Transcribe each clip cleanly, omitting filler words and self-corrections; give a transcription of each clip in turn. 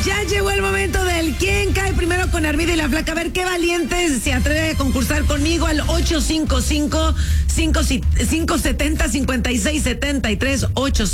Ya llegó el momento del ¿Quién cae primero con Armida y la Flaca? A ver, qué valientes se atreve a concursar conmigo al 855-570-5673.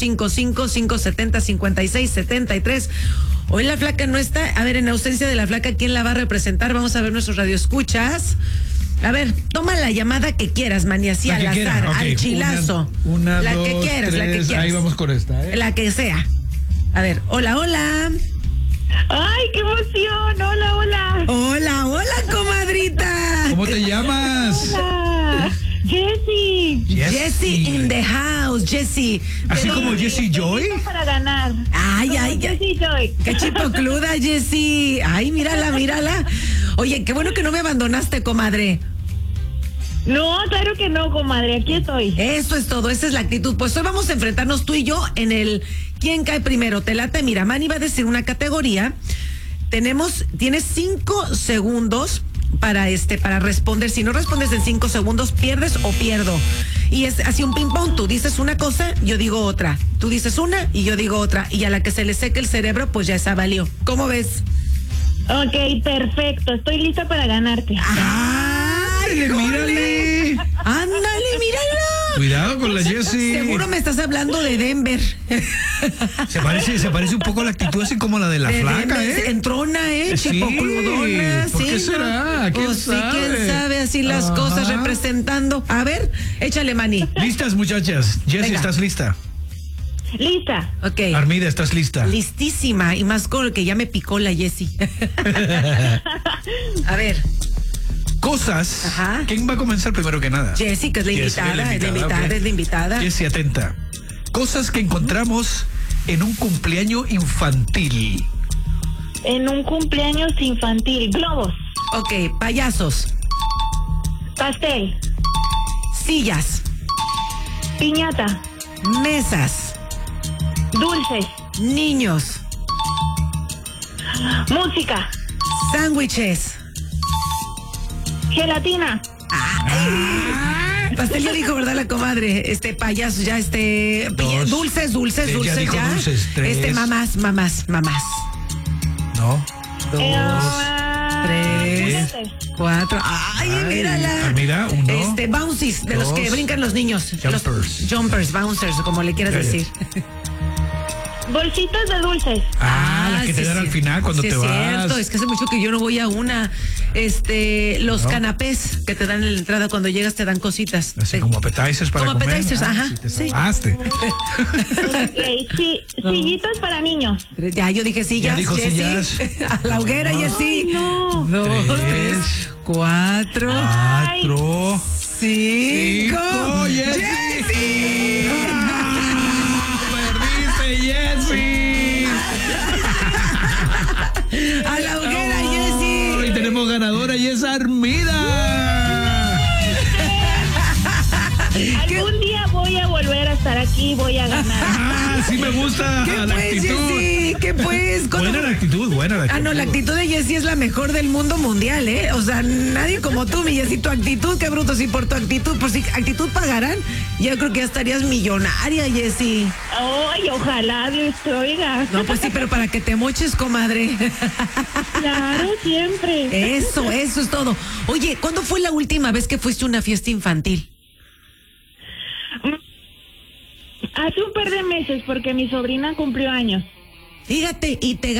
855-570-5673. Hoy la Flaca no está. A ver, en ausencia de la Flaca, ¿quién la va a representar? Vamos a ver nuestros radioescuchas. A ver, toma la llamada que quieras, Mani, así al azar, al chilazo. Una, la dos, que quieras, tres, la que quieras. Ahí vamos con esta, ¿eh? La que sea. A ver, hola, hola. ¡Ay, qué emoción! ¡Hola, hola! Hola, hola, comadrita. ¿Cómo te llamas? ¡Hola! ¡Jessie! Jessie in the house, Jessie. ¿Así como Jessie Joy? Para ganar. Ay, ay, Jessie Joy. qué chipocluda, Jessie. Ay, mírala, mírala. Oye, qué bueno que no me abandonaste, comadre. No, claro que no, comadre. Aquí estoy. Eso es todo, esa es la actitud. Pues hoy vamos a enfrentarnos tú y yo en el ¿Quién cae primero? Te late, mira, Manny va a decir una categoría. Tienes 5 segundos para responder. Si no respondes en 5 segundos, pierdes o pierdo. Y es así un ping pong. Tú dices una cosa, yo digo otra. Tú dices una y yo digo otra. Y a la que se le seque el cerebro, pues ya esa valió. ¿Cómo ves? Ok, perfecto. Estoy lista para ganarte. ¡Ay, mírale! ¡Ándale, mírala! Cuidado con la Jessie. Seguro me estás hablando de Denver. Se parece un poco a la actitud así como la de la Flaca, Denver, ¿eh? Entrona, Sí, chipocludona. ¿por qué sí, será? ¿Quién pues sabe? sí, quién sabe, así las cosas Ajá. representando. A ver, échale, Mani. Listas, muchachas. Jessie, Venga. ¿estás lista? Lista. Ok. Armida, ¿estás lista? Listísima, y más con el que ya me picó la Jessie. A ver, Cosas. Ajá. ¿Quién va a comenzar primero que nada? Jessie, que es la Jessie, invitada, ok. es la invitada. Jessie, atenta. Cosas que encontramos en un cumpleaños infantil. En un cumpleaños infantil. Globos. Ok, payasos, Pastel. sillas, Piñata. mesas, Dulces. niños, Música. sándwiches. Gelatina. Pastel ya dijo, ¿verdad, la comadre? Payasos, ya, Dos. dulces, Sí, ya dijo dulces. 3. mamás. No. 2, 3, Juguetes. 4. ¡Ay, mírala! Armida, 1. Bouncies, de los que 2, brincan los niños. jumpers. Los jumpers, bouncers, como le quieras Ya, ya. decir. Bolsitas de dulces. La que te dan al final cuando sí, te es vas. cierto, es que hace mucho que yo no voy a una. Los ¿No? canapés que te dan en la entrada cuando llegas te dan cositas. Así como appetizers para Como comer. appetizers, ajá, Sí, te sí. salvaste. Ok, sillitas para niños. Ya, yo dije sillas. Ya dijo Jessie. sillas. A la hoguera, Jessie. No. 2, 3, 4, 4, 5. 5. ¡Jessie! ¡Perdiste, Jessie! A la hoguera, Jessie. Hoy tenemos ganadora y es Armida. Algún día voy a volver a estar aquí y voy a ganar. Sí me gusta ¿Qué la pues, actitud. Jessie? ¿Qué pues? Buena la actitud, buena la actitud. Ah, no, la actitud de Jessie es la mejor del mundo mundial, ¿eh? O sea, nadie como tú, mi Jessie. Tu actitud, qué bruto. Si por tu actitud, por si actitud pagaran, yo creo que ya estarías millonaria, Jessie. Ay, ojalá Dios te oiga. No, pues sí, pero para que te moches, comadre. Claro, siempre. Eso es todo. Oye, ¿cuándo fue la última vez que fuiste a una fiesta infantil? Hace un par de meses porque mi sobrina cumplió años. Fíjate, y te